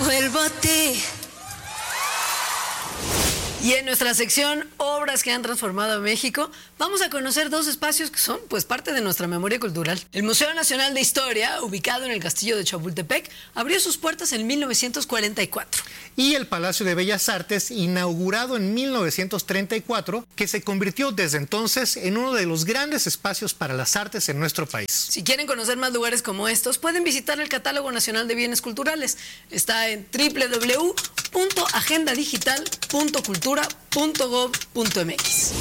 Vuelvo a ti. Y en nuestra sección Obras que han transformado a México, vamos a conocer dos espacios que son pues parte de nuestra memoria cultural. El Museo Nacional de Historia, ubicado en el Castillo de Chapultepec, abrió sus puertas en 1944. Y el Palacio de Bellas Artes, inaugurado en 1934, que se convirtió desde entonces en uno de los grandes espacios para las artes en nuestro país. Si quieren conocer más lugares como estos, pueden visitar el Catálogo Nacional de Bienes Culturales. Está en www.agendadigital.cultura.gov.mx.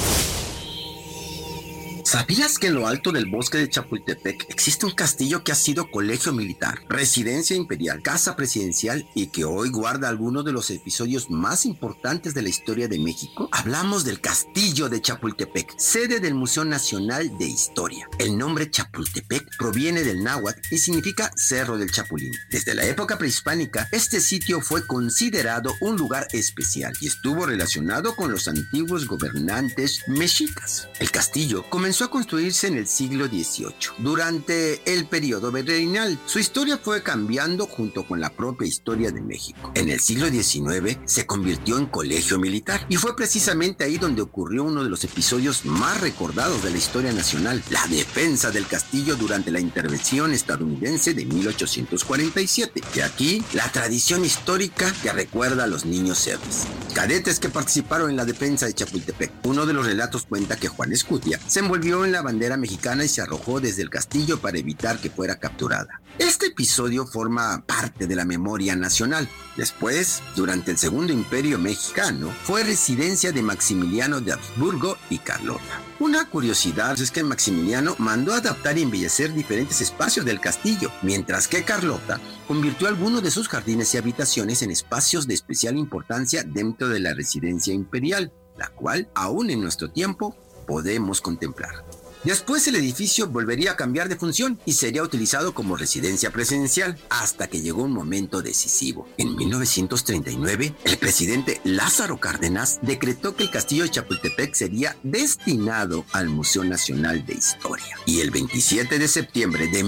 ¿Sabías que en lo alto del bosque de Chapultepec existe un castillo que ha sido colegio militar, residencia imperial, casa presidencial y que hoy guarda algunos de los episodios más importantes de la historia de México? Hablamos del Castillo de Chapultepec, sede del Museo Nacional de Historia. El nombre Chapultepec proviene del náhuatl y significa Cerro del Chapulín. Desde la época prehispánica, este sitio fue considerado un lugar especial y estuvo relacionado con los antiguos gobernantes mexicas. El castillo comenzó a construirse en el siglo XVIII, durante el periodo virreinal. Su historia fue cambiando junto con la propia historia de México. En el siglo XIX se convirtió en colegio militar y fue precisamente ahí donde ocurrió uno de los episodios más recordados de la historia nacional, la defensa del castillo durante la intervención estadounidense de 1847. Y aquí la tradición histórica que recuerda a los niños héroes, cadetes que participaron en la defensa de Chapultepec. Uno de los relatos cuenta que Juan Escutia se envolvió en la bandera mexicana y se arrojó desde el castillo para evitar que fuera capturada. Este episodio forma parte de la memoria nacional. Después, durante el Segundo Imperio Mexicano, fue residencia de Maximiliano de Habsburgo y Carlota. Una curiosidad es que Maximiliano mandó adaptar y embellecer diferentes espacios del castillo, mientras que Carlota convirtió algunos de sus jardines y habitaciones en espacios de especial importancia dentro de la residencia imperial, la cual, aún en nuestro tiempo, podemos contemplar. Después el edificio volvería a cambiar de función y sería utilizado como residencia presidencial hasta que llegó un momento decisivo. En 1939, el presidente Lázaro Cárdenas decretó que el castillo de Chapultepec sería destinado al Museo Nacional de Historia. Y el 27 de septiembre de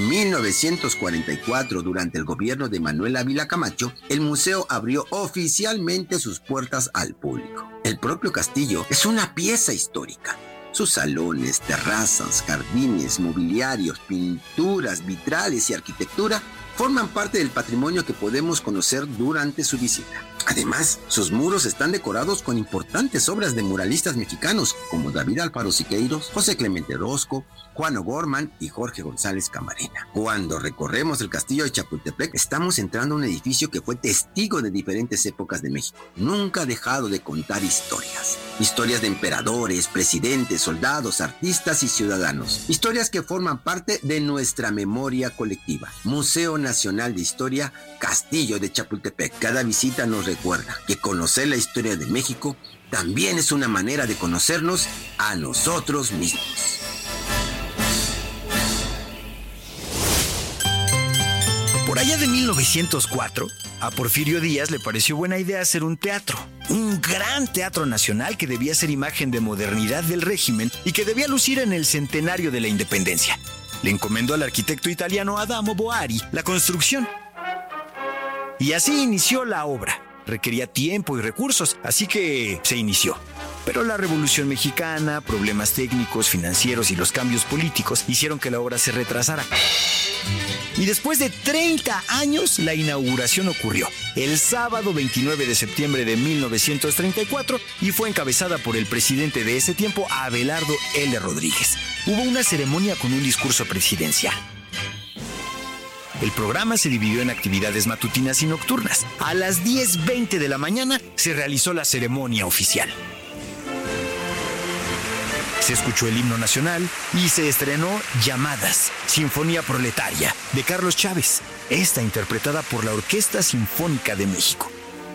1944, durante el gobierno de Manuel Ávila Camacho, el museo abrió oficialmente sus puertas al público. El propio castillo es una pieza histórica. Sus salones, terrazas, jardines, mobiliarios, pinturas, vitrales y arquitectura forman parte del patrimonio que podemos conocer durante su visita. Además, sus muros están decorados con importantes obras de muralistas mexicanos como David Alfaro Siqueiros, José Clemente Orozco, Juan O'Gorman y Jorge González Camarena. Cuando recorremos el castillo de Chapultepec, estamos entrando a un edificio que fue testigo de diferentes épocas de México. Nunca ha dejado de contar historias. Historias de emperadores, presidentes, soldados, artistas y ciudadanos. Historias que forman parte de nuestra memoria colectiva. Museo Nacional de Historia, Castillo de Chapultepec. Cada visita nos recuerda que conocer la historia de México también es una manera de conocernos a nosotros mismos. Por allá de 1904, a Porfirio Díaz le pareció buena idea hacer un teatro. Un gran teatro nacional que debía ser imagen de modernidad del régimen y que debía lucir en el centenario de la independencia. Le encomendó al arquitecto italiano Adamo Boari la construcción. Y así inició la obra. Requería tiempo y recursos, así que se inició. Pero la Revolución Mexicana, problemas técnicos, financieros y los cambios políticos hicieron que la obra se retrasara. Y después de 30 años, la inauguración ocurrió el sábado 29 de septiembre de 1934 y fue encabezada por el presidente de ese tiempo, Abelardo L. Rodríguez. Hubo una ceremonia con un discurso presidencial. El programa se dividió en actividades matutinas y nocturnas. A las 10:20 de la mañana se realizó la ceremonia oficial. Se escuchó el himno nacional y se estrenó Llamadas, Sinfonía Proletaria, de Carlos Chávez, esta interpretada por la Orquesta Sinfónica de México.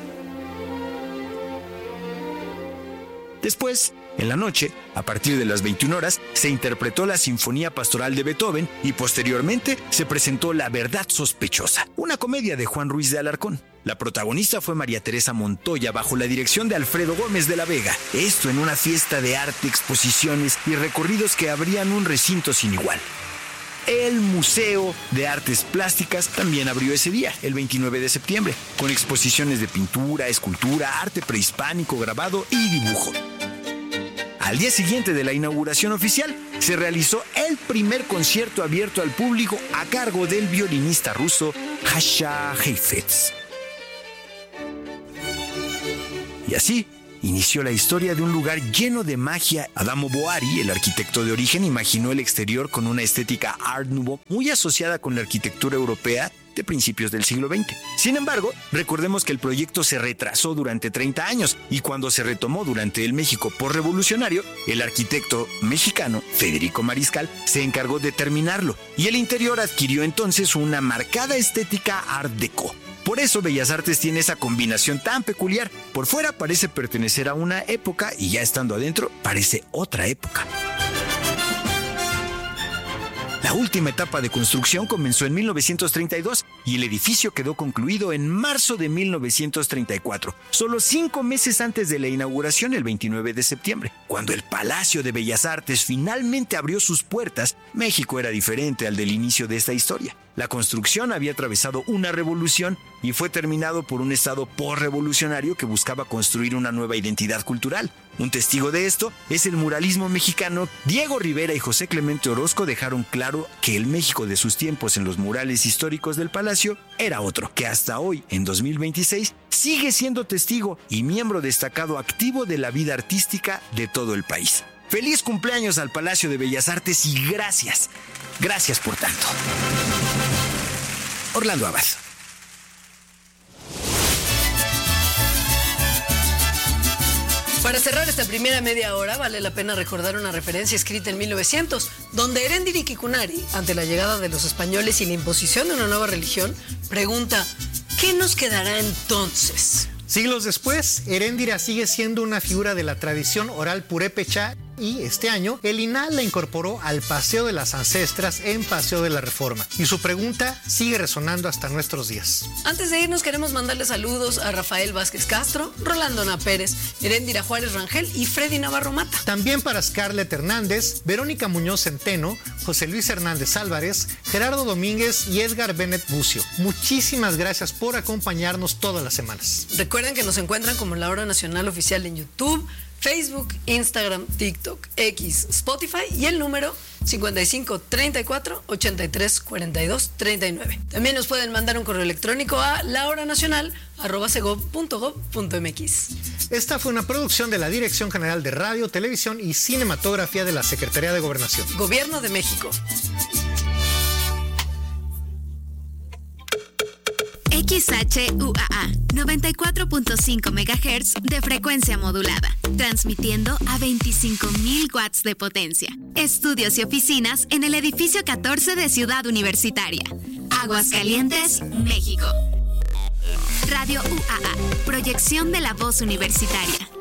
Después, en la noche, a partir de las 21 horas, se interpretó la Sinfonía Pastoral de Beethoven y posteriormente se presentó La Verdad Sospechosa, una comedia de Juan Ruiz de Alarcón. La protagonista fue María Teresa Montoya bajo la dirección de Alfredo Gómez de la Vega. Esto en una fiesta de arte, exposiciones y recorridos que abrían un recinto sin igual. El Museo de Artes Plásticas también abrió ese día, el 29 de septiembre, con exposiciones de pintura, escultura, arte prehispánico, grabado y dibujo. Al día siguiente de la inauguración oficial, se realizó el primer concierto abierto al público a cargo del violinista ruso Jasha Heifetz. Y así inició la historia de un lugar lleno de magia. Adamo Boari, el arquitecto de origen, imaginó el exterior con una estética Art Nouveau muy asociada con la arquitectura europea de principios del siglo XX. Sin embargo, recordemos que el proyecto se retrasó durante 30 años y cuando se retomó durante el México postrevolucionario, el arquitecto mexicano Federico Mariscal se encargó de terminarlo y el interior adquirió entonces una marcada estética Art Deco. Por eso Bellas Artes tiene esa combinación tan peculiar. Por fuera parece pertenecer a una época y ya estando adentro parece otra época. La última etapa de construcción comenzó en 1932 y el edificio quedó concluido en marzo de 1934, solo 5 meses antes de la inauguración el 29 de septiembre. Cuando el Palacio de Bellas Artes finalmente abrió sus puertas, México era diferente al del inicio de esta historia. La construcción había atravesado una revolución y fue terminado por un estado postrevolucionario que buscaba construir una nueva identidad cultural. Un testigo de esto es el muralismo mexicano. Diego Rivera y José Clemente Orozco dejaron claro que el México de sus tiempos en los murales históricos del Palacio era otro, que hasta hoy, en 2026, sigue siendo testigo y miembro destacado activo de la vida artística de todo el país. ¡Feliz cumpleaños al Palacio de Bellas Artes y gracias! Gracias por tanto. Orlando Abad. Para cerrar esta primera media hora, vale la pena recordar una referencia escrita en 1900, donde Erendira Kikunari, ante la llegada de los españoles y la imposición de una nueva religión, pregunta: ¿qué nos quedará entonces? Siglos después, Erendira sigue siendo una figura de la tradición oral purépecha y este año el INAH la incorporó al Paseo de las Ancestras en Paseo de la Reforma. Y su pregunta sigue resonando hasta nuestros días. Antes de irnos queremos mandarle saludos a Rafael Vázquez Castro, Rolando Ana Pérez, Erendira Juárez Rangel y Freddy Navarro Mata. También para Scarlett Hernández, Verónica Muñoz Centeno, José Luis Hernández Álvarez, Gerardo Domínguez y Edgar Bennett Bucio. Muchísimas gracias por acompañarnos todas las semanas. Recuerden que nos encuentran como La Hora Nacional Oficial en YouTube, Facebook, Instagram, TikTok, X, Spotify y el número 55 34 83 42 39. También nos pueden mandar un correo electrónico a lahoranacional@segov.gov.mx. Esta fue una producción de la Dirección General de Radio, Televisión y Cinematografía de la Secretaría de Gobernación. Gobierno de México. XHUAA 94.5 MHz de frecuencia modulada, transmitiendo a 25,000 watts de potencia. Estudios y oficinas en el edificio 14 de Ciudad Universitaria. Aguascalientes, México. Radio UAA, proyección de la voz universitaria.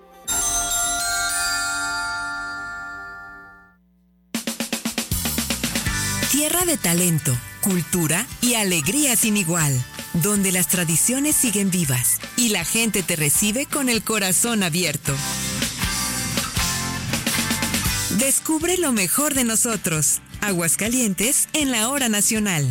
Tierra de talento, cultura y alegría sin igual, donde las tradiciones siguen vivas y la gente te recibe con el corazón abierto. Descubre lo mejor de nosotros. Aguascalientes en la Hora Nacional.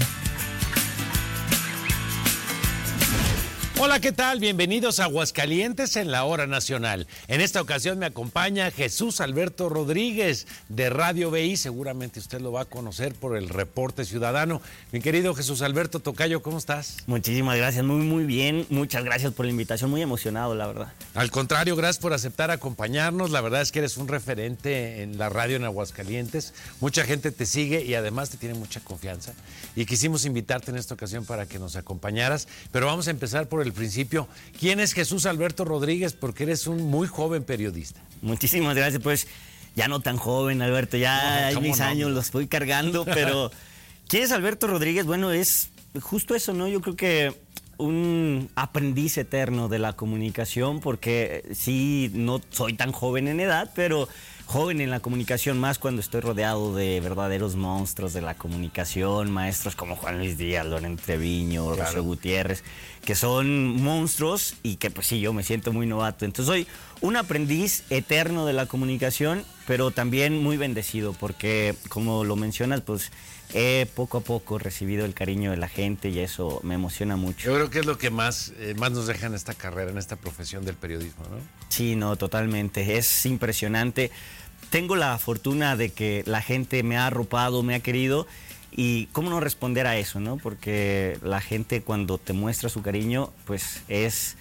Hola, ¿qué tal? Bienvenidos a Aguascalientes en la Hora Nacional. En esta ocasión me acompaña Jesús Alberto Rodríguez de Radio BI. Seguramente usted lo va a conocer por el Reporte Ciudadano. Mi querido Jesús Alberto Tocayo, ¿cómo estás? Muchísimas gracias, muy bien. Muchas gracias por la invitación, muy emocionado, la verdad. Al contrario, gracias por aceptar acompañarnos. La verdad es que eres un referente en la radio en Aguascalientes. Mucha gente te sigue y además te tiene mucha confianza. Y quisimos invitarte en esta ocasión para que nos acompañaras. Pero vamos a empezar por el principio. ¿Quién es Jesús Alberto Rodríguez? Porque eres un muy joven periodista. Muchísimas gracias, pues ya no tan joven, Alberto, ya hay mis años, los estoy cargando, pero ¿quién es Alberto Rodríguez? Bueno, es justo eso, ¿no? Yo creo que un aprendiz eterno de la comunicación, porque sí, no soy tan joven en edad, pero joven en la comunicación, más cuando estoy rodeado de verdaderos monstruos de la comunicación, maestros como Juan Luis Díaz, Loren Treviño, claro, Rocío Gutiérrez, que son monstruos y que pues sí, yo me siento muy novato. Entonces soy un aprendiz eterno de la comunicación, pero también muy bendecido porque, como lo mencionas, pues he poco a poco recibido el cariño de la gente y eso me emociona mucho. Yo creo que es lo que más nos deja en esta carrera, en esta profesión del periodismo, ¿no? Sí, no, totalmente. Es impresionante. Tengo la fortuna de que la gente me ha arropado, me ha querido. Y cómo no responder a eso, ¿no? Porque la gente cuando te muestra su cariño, pues es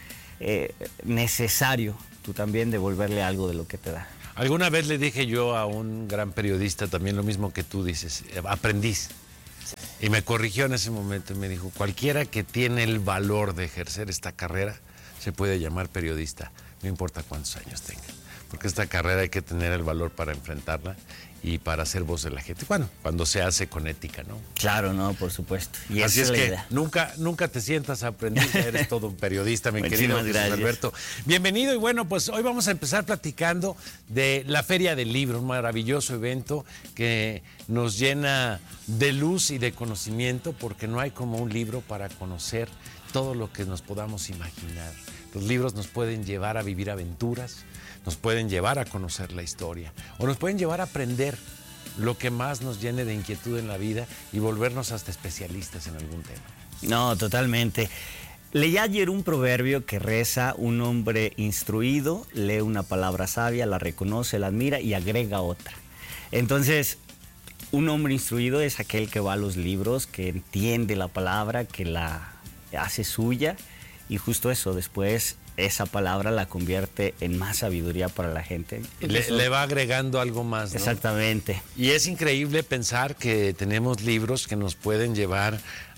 necesario tú también devolverle algo de lo que te da. Alguna vez le dije yo a un gran periodista también lo mismo que tú dices, aprendiz. Y me corrigió en ese momento y me dijo, cualquiera que tiene el valor de ejercer esta carrera se puede llamar periodista, no importa cuántos años tenga. Porque esta carrera hay que tener el valor para enfrentarla y para hacer voz de la gente. Bueno, cuando se hace con ética, ¿no? Claro, no, por supuesto. Y así es la que idea. nunca te sientas aprendiz, eres todo un periodista, mi querido Jesús Alberto. Bienvenido y bueno, pues hoy vamos a empezar platicando de la Feria del Libro, un maravilloso evento que nos llena de luz y de conocimiento porque no hay como un libro para conocer todo lo que nos podamos imaginar. Los libros nos pueden llevar a vivir aventuras, nos pueden llevar a conocer la historia o nos pueden llevar a aprender lo que más nos llene de inquietud en la vida y volvernos hasta especialistas en algún tema. No, totalmente. Leí ayer un proverbio que reza: un hombre instruido lee una palabra sabia, la reconoce, la admira y agrega otra. Entonces, un hombre instruido es aquel que va a los libros, que entiende la palabra, que la hace suya y justo eso, después esa palabra la convierte en más sabiduría para la gente. Le va agregando algo más, ¿no? Exactamente. Y es increíble pensar que tenemos libros que nos pueden llevar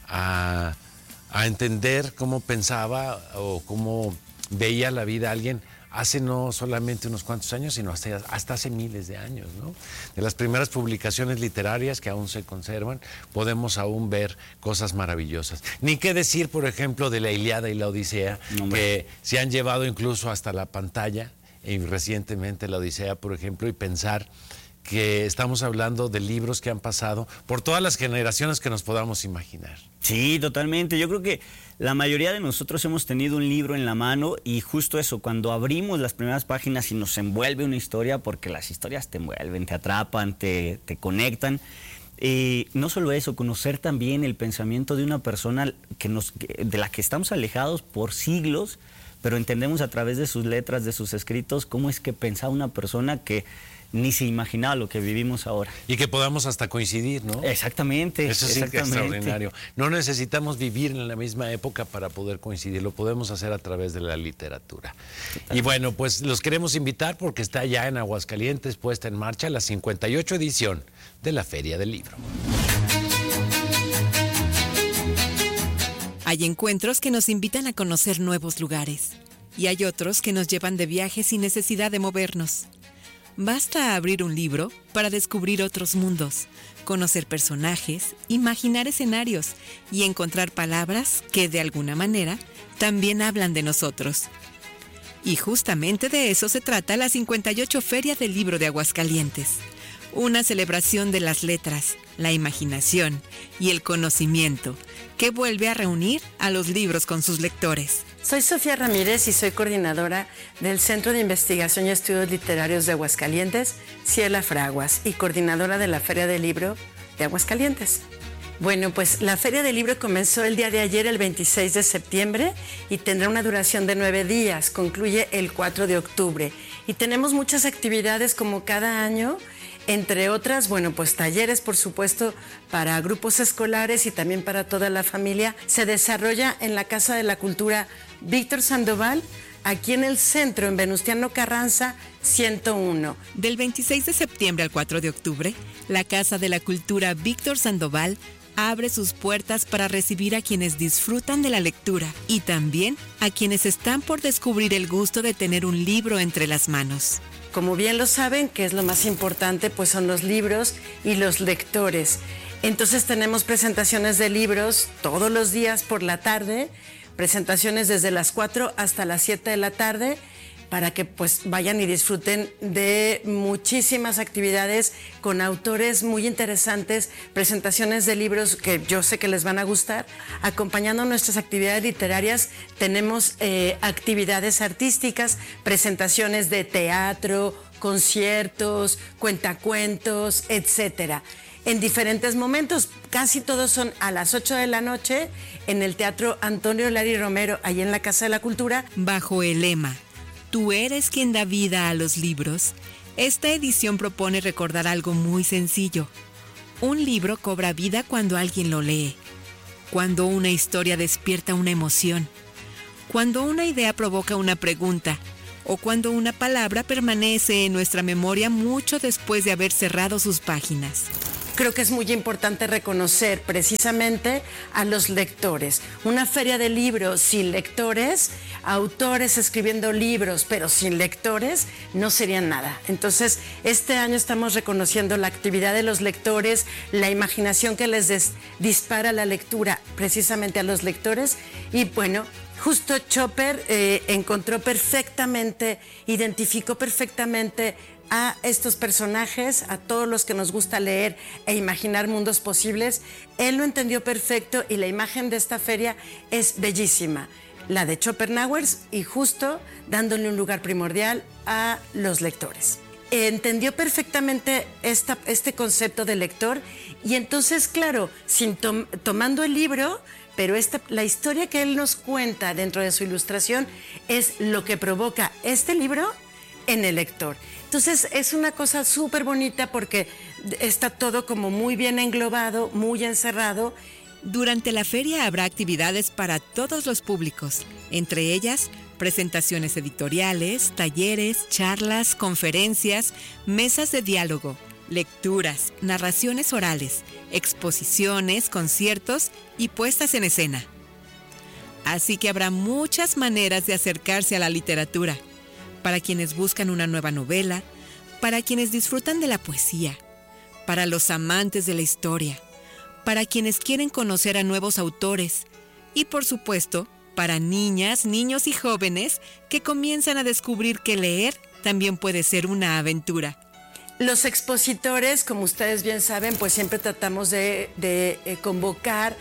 a entender cómo pensaba o cómo veía la vida alguien hace no solamente unos cuantos años, sino hasta hace miles de años, ¿no? De las primeras publicaciones literarias que aún se conservan, podemos aún ver cosas maravillosas. Ni qué decir, por ejemplo, de la Ilíada y la Odisea, que se han llevado incluso hasta la pantalla, y recientemente la Odisea, por ejemplo, y pensar que estamos hablando de libros que han pasado por todas las generaciones que nos podamos imaginar. Sí, totalmente. Yo creo que la mayoría de nosotros hemos tenido un libro en la mano y justo eso, cuando abrimos las primeras páginas y nos envuelve una historia, porque las historias te envuelven, te atrapan, te conectan. Y no solo eso, conocer también el pensamiento de una persona de la que estamos alejados por siglos, pero entendemos a través de sus letras, de sus escritos, cómo es que pensaba una persona que ni se imaginaba lo que vivimos ahora. Y que podamos hasta coincidir, ¿no? Exactamente. Eso es extraordinario. No necesitamos vivir en la misma época para poder coincidir, lo podemos hacer a través de la literatura. Totalmente. Y bueno, pues los queremos invitar porque está ya en Aguascalientes puesta en marcha la 58 edición de la Feria del Libro. Hay encuentros que nos invitan a conocer nuevos lugares y hay otros que nos llevan de viaje sin necesidad de movernos. Basta abrir un libro para descubrir otros mundos, conocer personajes, imaginar escenarios y encontrar palabras que, de alguna manera, también hablan de nosotros. Y justamente de eso se trata la 58 Feria del Libro de Aguascalientes. Una celebración de las letras, la imaginación y el conocimiento que vuelve a reunir a los libros con sus lectores. Soy Sofía Ramírez y soy coordinadora del Centro de Investigación y Estudios Literarios de Aguascalientes, Ciela Fraguas, y coordinadora de la Feria del Libro de Aguascalientes. Bueno, pues la Feria del Libro comenzó el día de ayer, el 26 de septiembre, y tendrá una duración de 9 días. Concluye el 4 de octubre. Y tenemos muchas actividades como cada año. Entre otras, bueno, pues talleres, por supuesto, para grupos escolares y también para toda la familia. Se desarrolla en la Casa de la Cultura Víctor Sandoval, aquí en el centro, en Venustiano Carranza, 101. Del 26 de septiembre al 4 de octubre, la Casa de la Cultura Víctor Sandoval abre sus puertas para recibir a quienes disfrutan de la lectura y también a quienes están por descubrir el gusto de tener un libro entre las manos. Como bien lo saben, que es lo más importante, pues son los libros y los lectores. Entonces tenemos presentaciones de libros todos los días por la tarde, presentaciones desde las 4 hasta las 7 de la tarde, para que pues vayan y disfruten de muchísimas actividades con autores muy interesantes, presentaciones de libros que yo sé que les van a gustar. Acompañando nuestras actividades literarias tenemos actividades artísticas, presentaciones de teatro, conciertos, cuentacuentos, etcétera. en diferentes momentos. Casi todos son a las 8 de la noche en el Teatro Antonio Lari Romero, ahí en la Casa de la Cultura. Bajo el lema Tú eres quien da vida a los libros, esta edición propone recordar algo muy sencillo. Un libro cobra vida cuando alguien lo lee, cuando una historia despierta una emoción, cuando una idea provoca una pregunta, o cuando una palabra permanece en nuestra memoria mucho después de haber cerrado sus páginas. Creo que es muy importante reconocer precisamente a los lectores. Una feria de libros sin lectores, autores escribiendo libros, pero sin lectores, no serían nada. Entonces, este año estamos reconociendo la actividad de los lectores, la imaginación que les dispara la lectura precisamente a los lectores. Y bueno, justo Chopper encontró perfectamente, identificó perfectamente a estos personajes, a todos los que nos gusta leer e imaginar mundos posibles. Él lo entendió perfecto y la imagen de esta feria es bellísima, la de Schopenhauer, y justo dándole un lugar primordial a los lectores. Entendió perfectamente este concepto de lector y entonces, claro, tomando el libro, pero la historia que él nos cuenta dentro de su ilustración es lo que provoca este libro en el lector. Entonces es una cosa súper bonita porque está todo como muy bien englobado, muy encerrado. Durante la feria habrá actividades para todos los públicos, entre ellas presentaciones editoriales, talleres, charlas, conferencias, mesas de diálogo, lecturas, narraciones orales, exposiciones, conciertos y puestas en escena. Así que habrá muchas maneras de acercarse a la literatura, para quienes buscan una nueva novela, para quienes disfrutan de la poesía, para los amantes de la historia, para quienes quieren conocer a nuevos autores y, por supuesto, para niñas, niños y jóvenes que comienzan a descubrir que leer también puede ser una aventura. Los expositores, como ustedes bien saben, pues siempre tratamos de convocar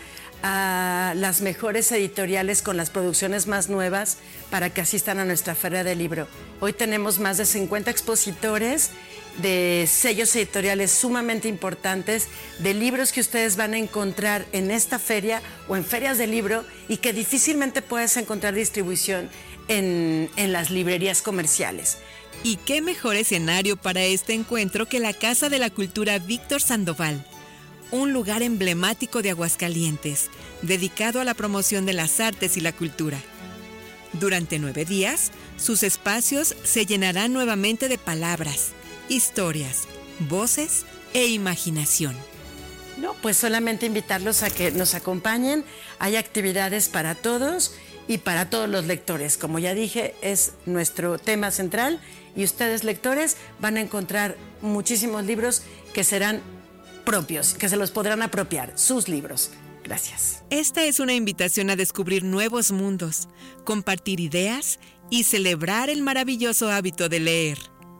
a las mejores editoriales con las producciones más nuevas para que asistan a nuestra feria del libro. Hoy tenemos más de 50 expositores de sellos editoriales sumamente importantes, de libros que ustedes van a encontrar en esta feria o en ferias de libro y que difícilmente puedes encontrar distribución en las librerías comerciales. ¿Y qué mejor escenario para este encuentro que la Casa de la Cultura Víctor Sandoval? Un lugar emblemático de Aguascalientes, dedicado a la promoción de las artes y la cultura. Durante 9 días, sus espacios se llenarán nuevamente de palabras, historias, voces e imaginación. No, pues solamente invitarlos a que nos acompañen. Hay actividades para todos y para todos los lectores. Como ya dije, es nuestro tema central y ustedes, lectores, van a encontrar muchísimos libros que serán propios, que se los podrán apropiar, sus libros. Gracias. Esta es una invitación a descubrir nuevos mundos, compartir ideas y celebrar el maravilloso hábito de leer.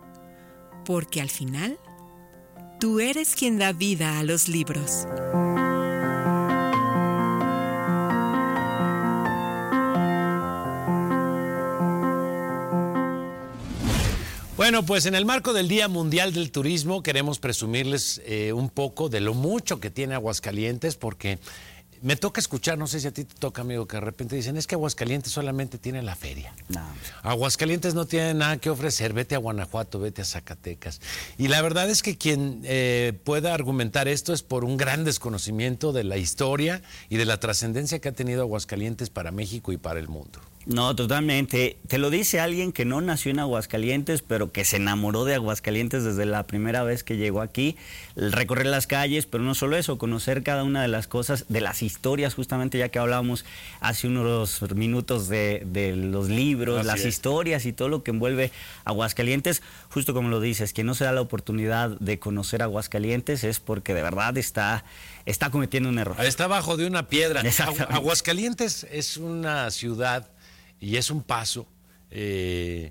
Porque al final, tú eres quien da vida a los libros. Bueno, pues en el marco del Día Mundial del Turismo queremos presumirles un poco de lo mucho que tiene Aguascalientes, porque me toca escuchar, no sé si a ti te toca, amigo, que de repente dicen, es que Aguascalientes solamente tiene la feria. No. Aguascalientes no tiene nada que ofrecer, vete a Guanajuato, vete a Zacatecas. Y la verdad es que quien pueda argumentar esto es por un gran desconocimiento de la historia y de la trascendencia que ha tenido Aguascalientes para México y para el mundo. No, totalmente. Te lo dice alguien que no nació en Aguascalientes, pero que se enamoró de Aguascalientes desde la primera vez que llegó aquí. Recorrer las calles, pero no solo eso, conocer cada una de las cosas, de las historias, justamente ya que hablábamos hace unos minutos de los libros, así las historias y todo lo que envuelve Aguascalientes. Justo como lo dices, quien no se da la oportunidad de conocer Aguascalientes es porque de verdad está cometiendo un error. Está bajo de una piedra. Aguascalientes es una ciudad y es un paso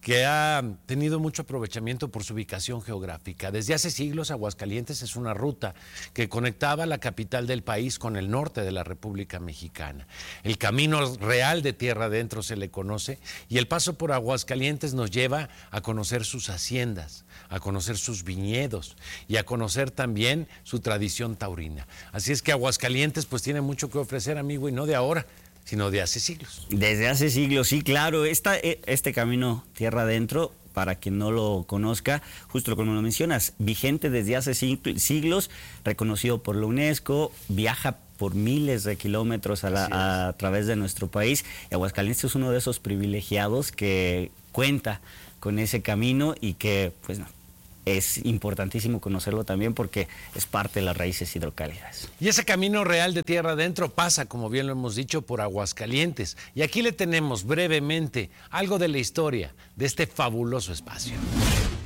que ha tenido mucho aprovechamiento por su ubicación geográfica. Desde hace siglos, Aguascalientes es una ruta que conectaba la capital del país con el norte de la República Mexicana. El camino real de tierra adentro se le conoce, y el paso por Aguascalientes nos lleva a conocer sus haciendas, a conocer sus viñedos y a conocer también su tradición taurina. Así es que Aguascalientes pues tiene mucho que ofrecer, amigo, y no de ahora, sino de hace siglos. Desde hace siglos, sí, claro. Este camino tierra adentro, para quien no lo conozca, justo como lo mencionas, vigente desde hace siglos, reconocido por la UNESCO, viaja por miles de kilómetros a través de nuestro país. Y Aguascalientes es uno de esos privilegiados que cuenta con ese camino y que, pues no, es importantísimo conocerlo también porque es parte de las raíces hidrocálidas. Y ese camino real de tierra adentro pasa, como bien lo hemos dicho, por Aguascalientes. Y aquí le tenemos brevemente algo de la historia de este fabuloso espacio.